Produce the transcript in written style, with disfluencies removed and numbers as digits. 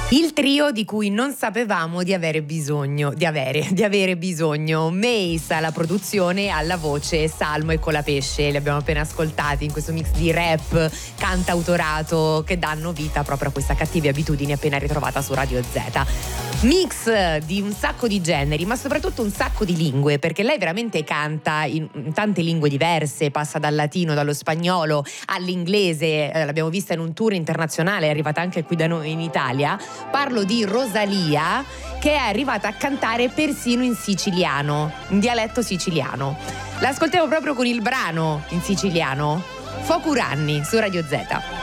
Il trio di cui non sapevamo di avere bisogno. Mace alla produzione, alla voce, Salmo e Colapesce. Li abbiamo appena ascoltati in questo mix di rap, cantautorato, che danno vita proprio a questa cattive abitudini appena ritrovata su Radio Z. Mix di un sacco di generi, ma soprattutto un sacco di lingue, perché lei veramente canta in tante lingue diverse, passa dal latino, dallo spagnolo all'inglese, l'abbiamo vista in un tour internazionale, è arrivata anche qui da noi in Italia. Parlo di Rosalia, che è arrivata a cantare persino in siciliano, in dialetto siciliano. L'ascoltiamo proprio con il brano in siciliano, Focuranni, su Radio Z.